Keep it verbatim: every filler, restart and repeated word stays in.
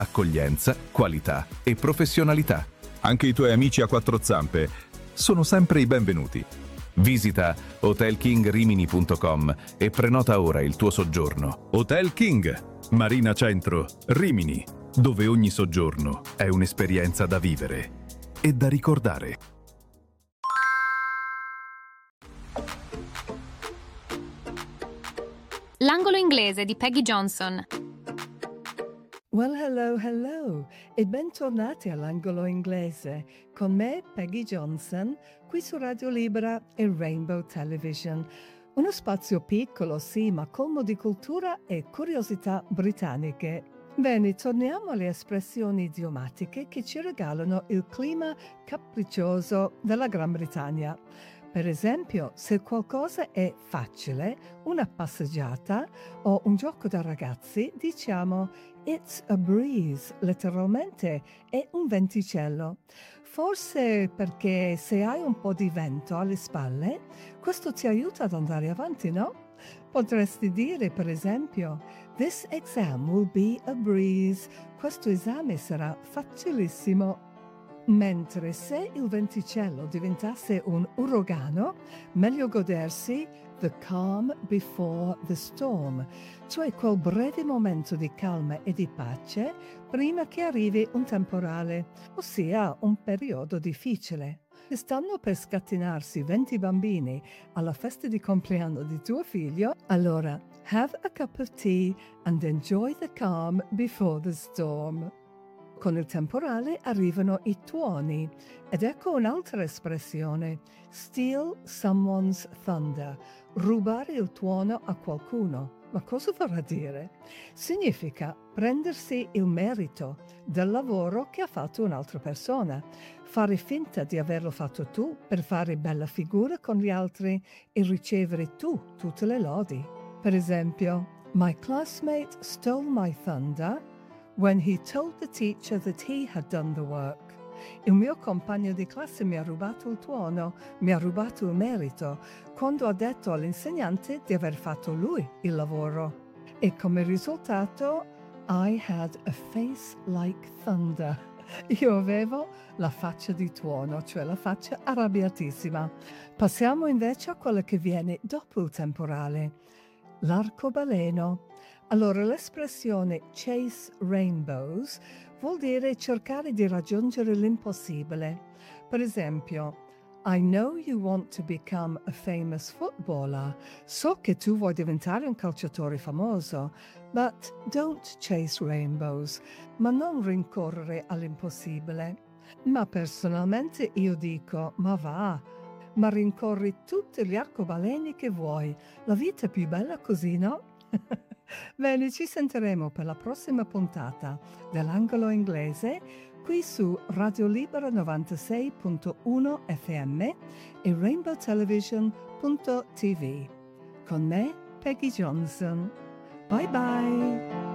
accoglienza, qualità e professionalità. Anche i tuoi amici a quattro zampe sono sempre i benvenuti. Visita hotel king rimini punto com e prenota ora il tuo soggiorno. Hotel King, Marina Centro, Rimini, dove ogni soggiorno è un'esperienza da vivere e da ricordare. L'angolo inglese di Peggy Johnson. Well, hello, hello e bentornati all'angolo inglese con me, Peggy Johnson, qui su Radio Libera e Rainbow Television. Uno spazio piccolo, sì, ma colmo di cultura e curiosità britanniche. Bene, torniamo alle espressioni idiomatiche che ci regalano il clima capriccioso della Gran Bretagna. Per esempio, se qualcosa è facile, una passeggiata o un gioco da ragazzi, diciamo "It's a breeze", letteralmente è un venticello. Forse perché se hai un po' di vento alle spalle, questo ti aiuta ad andare avanti, no? Potresti dire, per esempio, "This exam will be a breeze", questo esame sarà facilissimo. Mentre se il venticello diventasse un uragano, meglio godersi the calm before the storm, cioè quel breve momento di calma e di pace prima che arrivi un temporale, ossia un periodo difficile. Se stanno per scattinarsi venti bambini alla festa di compleanno di tuo figlio, allora have a cup of tea and enjoy the calm before the storm. Con il temporale arrivano i tuoni ed ecco un'altra espressione, steal someone's thunder, rubare il tuono a qualcuno. Ma cosa vorrà dire? Significa prendersi il merito del lavoro che ha fatto un'altra persona, fare finta di averlo fatto tu per fare bella figura con gli altri e ricevere tu tutte le lodi. Per esempio, my classmate stole my thunder when he told the teacher that he had done the work. Il mio compagno di classe mi ha rubato il tuono, mi ha rubato il merito, quando ha detto all'insegnante di aver fatto lui il lavoro. E come risultato, I had a face like thunder. Io avevo la faccia di tuono, cioè la faccia arrabbiatissima. Passiamo invece a quello che viene dopo il temporale, l'arcobaleno. Allora, l'espressione chase rainbows vuol dire cercare di raggiungere l'impossibile. Per esempio, I know you want to become a famous footballer. So che tu vuoi diventare un calciatore famoso. But don't chase rainbows. Ma non rincorrere all'impossibile. Ma personalmente io dico, ma va, ma rincorri tutti gli arcobaleni che vuoi. La vita è più bella così, no? Bene, ci sentiremo per la prossima puntata dell'angolo inglese qui su Radio Libera novantasei punto uno F M e rainbow television punto t v. Con me, Peggy Johnson. Bye bye!